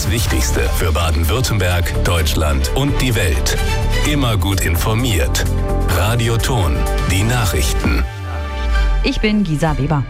Das Wichtigste für Baden-Württemberg, Deutschland und die Welt. Immer gut informiert. Radio Ton, die Nachrichten. Ich bin Gisa Weber.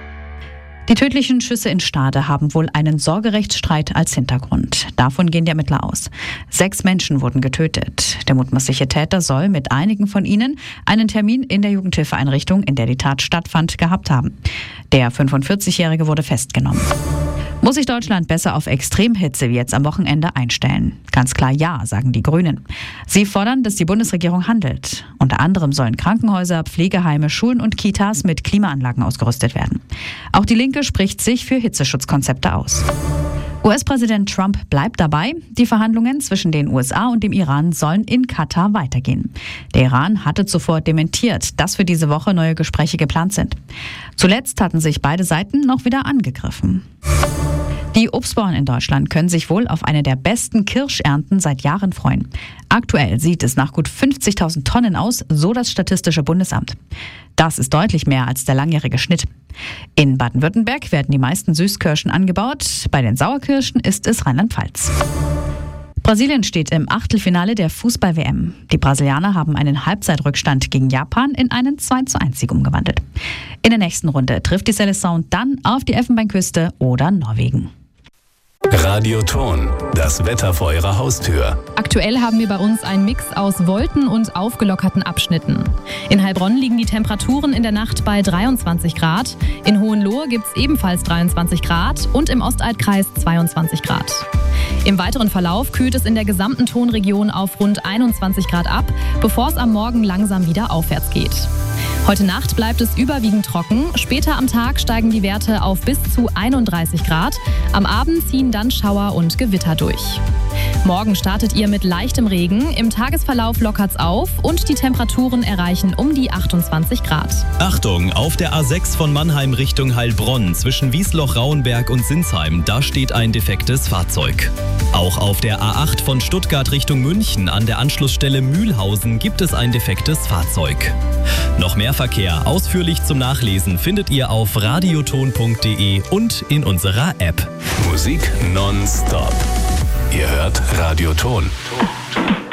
Die tödlichen Schüsse in Stade haben wohl einen Sorgerechtsstreit als Hintergrund. Davon gehen die Ermittler aus. 6 Menschen wurden getötet. Der mutmaßliche Täter soll mit einigen von ihnen einen Termin in der Jugendhilfeeinrichtung, in der die Tat stattfand, gehabt haben. Der 45-Jährige wurde festgenommen. Muss sich Deutschland besser auf Extremhitze wie jetzt am Wochenende einstellen? Ganz klar ja, sagen die Grünen. Sie fordern, dass die Bundesregierung handelt. Unter anderem sollen Krankenhäuser, Pflegeheime, Schulen und Kitas mit Klimaanlagen ausgerüstet werden. Auch die Linke spricht sich für Hitzeschutzkonzepte aus. US-Präsident Trump bleibt dabei. Die Verhandlungen zwischen den USA und dem Iran sollen in Katar weitergehen. Der Iran hatte zuvor dementiert, dass für diese Woche neue Gespräche geplant sind. Zuletzt hatten sich beide Seiten noch wieder angegriffen. Die Obstbauern in Deutschland können sich wohl auf eine der besten Kirschernten seit Jahren freuen. Aktuell sieht es nach gut 50.000 Tonnen aus, so das Statistische Bundesamt. Das ist deutlich mehr als der langjährige Schnitt. In Baden-Württemberg werden die meisten Süßkirschen angebaut. Bei den Sauerkirschen ist es Rheinland-Pfalz. Brasilien steht im Achtelfinale der Fußball-WM. Die Brasilianer haben einen Halbzeitrückstand gegen Japan in einen 2:1-Sieg umgewandelt. In der nächsten Runde trifft die Seleção dann auf die Elfenbeinküste oder Norwegen. Radio Ton, das Wetter vor Ihrer Haustür. Aktuell haben wir bei uns einen Mix aus Wolken und aufgelockerten Abschnitten. In Heilbronn liegen die Temperaturen in der Nacht bei 23 Grad. In Hohenlohe gibt es ebenfalls 23 Grad und im Ostaldkreis 22 Grad. Im weiteren Verlauf kühlt es in der gesamten Tonregion auf rund 21 Grad ab, bevor es am Morgen langsam wieder aufwärts geht. Heute Nacht bleibt es überwiegend trocken. Später am Tag steigen die Werte auf bis zu 31 Grad. Am Abend ziehen dann Schauer und Gewitter durch. Morgen startet ihr mit leichtem Regen. Im Tagesverlauf lockert's auf und die Temperaturen erreichen um die 28 Grad. Achtung, auf der A6 von Mannheim Richtung Heilbronn zwischen Wiesloch-Rauenberg und Sinsheim, da steht ein defektes Fahrzeug. Auch auf der A8 von Stuttgart Richtung München an der Anschlussstelle Mühlhausen gibt es ein defektes Fahrzeug. Noch mehr Verkehr ausführlich zum Nachlesen findet ihr auf radioton.de und in unserer App. Musik nonstop. Ihr hört Radio Ton.